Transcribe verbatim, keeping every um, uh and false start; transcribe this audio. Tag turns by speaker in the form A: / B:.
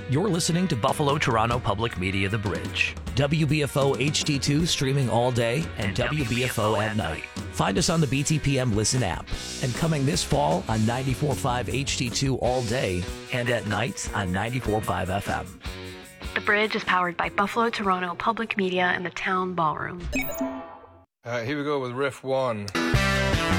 A: You're listening to Buffalo Toronto Public Media The Bridge. W B F O H D two streaming all day and W B F O at night. Find us on the B T P M Listen app. And coming this fall on ninety-four point five H D two all day and at night on ninety-four point five F M.
B: The Bridge is powered by Buffalo Toronto Public Media and the Town Ballroom.
C: Uh, here we go with riff one.